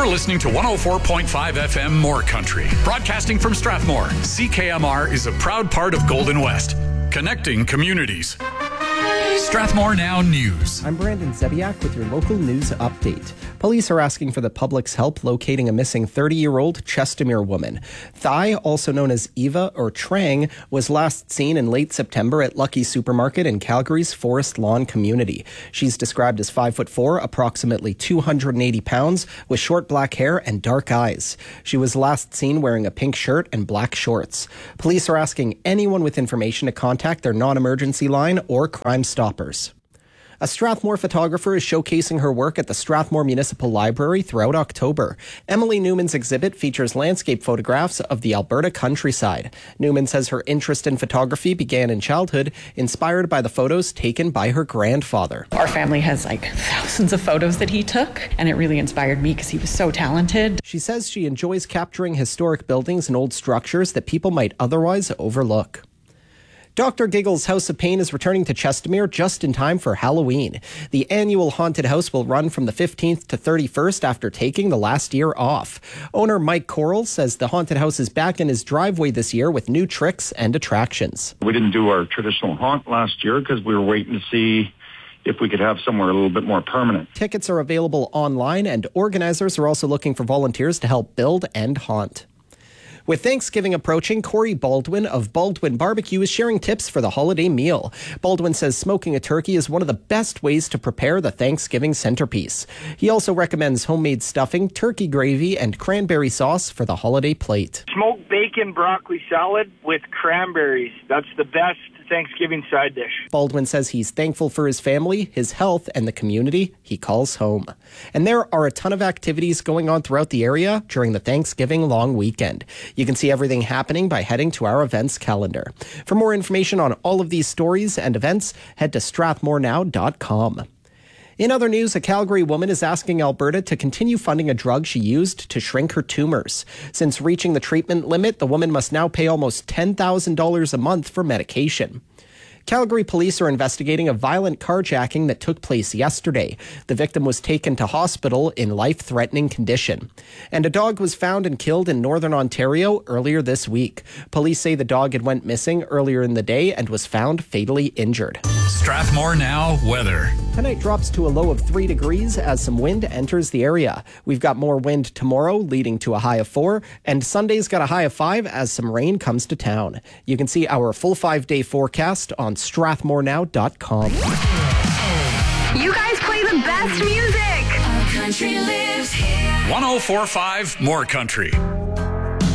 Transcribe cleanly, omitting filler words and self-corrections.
You're listening to 104.5 FM More Country. Broadcasting from Strathmore, CKMR is a proud part of Golden West, connecting communities. Strathmore Now News. I'm Brandon Zebiak with your local news update. Police are asking for the public's help locating a missing 30-year-old Chestermere woman. Thai, also known as Eva or Trang, was last seen in late September at Lucky Supermarket in Calgary's Forest Lawn community. She's described as 5'4", approximately 280 pounds, with short black hair and dark eyes. She was last seen wearing a pink shirt and black shorts. Police are asking anyone with information to contact their non-emergency line or Crime Stoppers. A Strathmore photographer is showcasing her work at the Strathmore Municipal Library throughout October. Emily Newman's exhibit features landscape photographs of the Alberta countryside. Newman says her interest in photography began in childhood, inspired by the photos taken by her grandfather. Our family has thousands of photos that he took, and it really inspired me because he was so talented. She says she enjoys capturing historic buildings and old structures that people might otherwise overlook. Dr. Giggle's House of Pain is returning to Chestermere just in time for Halloween. The annual haunted house will run from the 15th to 31st after taking the last year off. Owner Mike Coral says the haunted house is back in his driveway this year with new tricks and attractions. We didn't do our traditional haunt last year because we were waiting to see if we could have somewhere a little bit more permanent. Tickets are available online, and organizers are also looking for volunteers to help build and haunt. With Thanksgiving approaching, Corey Baldwin of Baldwin Barbecue is sharing tips for the holiday meal. Baldwin says smoking a turkey is one of the best ways to prepare the Thanksgiving centerpiece. He also recommends homemade stuffing, turkey gravy, and cranberry sauce for the holiday plate. Smoked bacon broccoli salad with cranberries. That's the best Thanksgiving side dish. Baldwin says he's thankful for his family, his health, and the community he calls home. And there are a ton of activities going on throughout the area during the Thanksgiving long weekend. You can see everything happening by heading to our events calendar. For more information on all of these stories and events, head to strathmorenow.com. In other news, a Calgary woman is asking Alberta to continue funding a drug she used to shrink her tumors. Since reaching the treatment limit, the woman must now pay almost $10,000 a month for medication. Calgary police are investigating a violent carjacking that took place yesterday. The victim was taken to hospital in life-threatening condition. And a dog was found and killed in northern Ontario earlier this week. Police say the dog had went missing earlier in the day and was found fatally injured. Strathmore Now weather. Tonight drops to a low of 3 degrees as some wind enters the area. We've got more wind tomorrow, leading to a high of 4, and Sunday's got a high of 5 as some rain comes to town. You can see our full 5-day forecast on strathmorenow.com. You guys play the best music. Our country lives here. 104.5 More Country.